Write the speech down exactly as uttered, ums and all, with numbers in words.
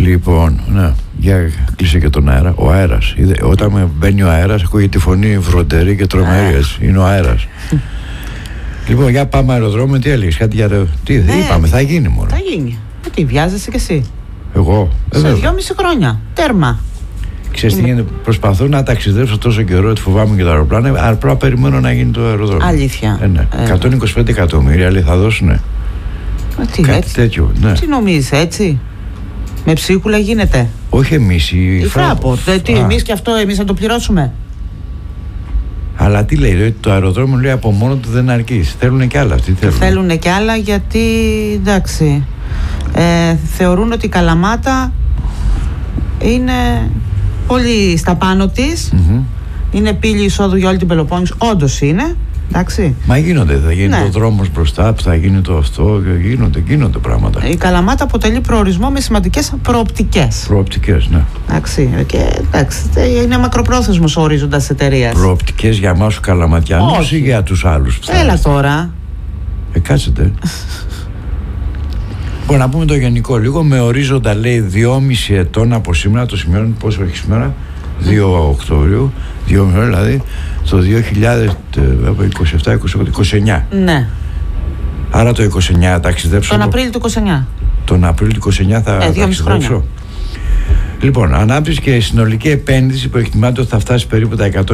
Λοιπόν, ναι, για κλείσε και τον αέρα. Ο αέρας. Είδε, όταν με μπαίνει ο αέρας, ακούγεται τη φωνή βροντερή και τρομερή. Είναι ο αέρας. Λοιπόν, για πάμε αεροδρόμιο. Τι έλεγες, κάτι για το. Τι, δεν Ναι. είπαμε, θα γίνει μόνο. Θα γίνει. Ε, τι, βιάζεσαι κι εσύ. Εγώ. Ε, Σε βέβαια. δυόμιση χρόνια. Τέρμα. Ξέρεις τι γίνεται, προσπαθώ να ταξιδέψω τόσο καιρό ότι φοβάμαι και τα αεροπλάνα. Απλά περιμένω να γίνει το αεροδρόμιο. Αλήθεια. Ε, ναι. Ε. εκατόν είκοσι πέντε εκατομμύρια λέει θα δώσουνε. Ε, τι, Κάτι έτσι. τέτοιο. Ναι. Τι νομίζεις, έτσι. Με ψίχουλα γίνεται. Όχι εμείς, η, Η Φράπο. Ε, Τι, Α, εμείς και αυτό, εμείς θα το πληρώσουμε. Αλλά τι λέει, ότι το αεροδρόμιο λέει από μόνο του δεν αρκεί. Θέλουν και άλλα αυτοί. Θέλουν. Θέλουν και άλλα γιατί, εντάξει, ε, θεωρούν ότι η Καλαμάτα είναι πολύ στα πάνω της. Μμμ. Είναι πύλη εισόδου για όλη την Πελοπόννησο. Όντως είναι. Εντάξει. Μα γίνονται, θα γίνει Ναι. το δρόμος μπροστά, θα γίνει το αυτό, και γίνονται, γίνονται πράγματα. Η Καλαμάτα αποτελεί προορισμό με σημαντικές προοπτικές. Προοπτικές, ναι. Εντάξει, και, εντάξει, είναι μακροπρόθεσμος ο ορίζοντας της εταιρείας. Προοπτικές για εμάς τους Καλαματιανούς Όχι. ή για τους άλλους. που θα Έλα έρθουν. τώρα. Ε, κάτσετε. Λοιπόν, να πούμε το γενικό λίγο. Με ορίζοντα λέει δυόμιση ετών από σήμερα, το σημειώνει πόσο έχει σήμερα, δύο Οκτωβρίου, δύο μήνες, δηλαδή το δύο χιλιάδες είκοσι επτά είκοσι οκτώ είκοσι εννιά. Ναι. Άρα το είκοσι εννιά ταξιδέψω. Τον Απρίλιο του είκοσι εννιά. Τον Απρίλιο του είκοσι εννιά θα Ε, δυόμιση ταξιδέψω. χρόνια. Λοιπόν, ανάπτυξη και συνολική επένδυση που εκτιμάται ότι θα φτάσει περίπου τα εκατόν